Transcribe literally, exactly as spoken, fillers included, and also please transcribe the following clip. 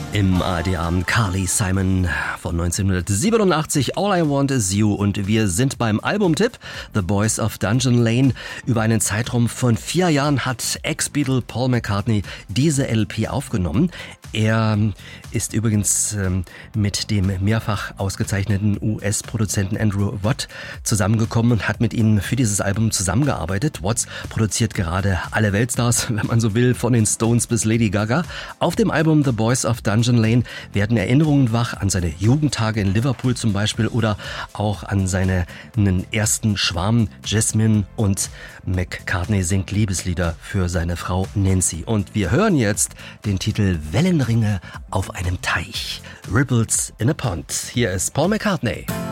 Im A R D-Abend Carly Simon von neunzehnhundertsiebenundachtzig, All I Want Is You, und wir sind beim Albumtipp The Boys of Dungeon Lane. Über einen Zeitraum von vier Jahren hat Ex-Beatle Paul McCartney diese L P aufgenommen. Er ist übrigens ähm, mit dem mehrfach ausgezeichneten U S-Produzenten Andrew Watt zusammengekommen und hat mit ihm für dieses Album zusammengearbeitet. Watts produziert gerade alle Weltstars, wenn man so will, von den Stones bis Lady Gaga. Auf dem Album The Boys of Dungeon Lane werden Erinnerungen wach an seine Jugendtage in Liverpool zum Beispiel oder auch an seinen ersten Schwarm Jasmine, und McCartney singt Liebeslieder für seine Frau Nancy. Und wir hören jetzt den Titel Wellenringe auf einem Teich. Ripples in a Pond. Hier ist Paul McCartney.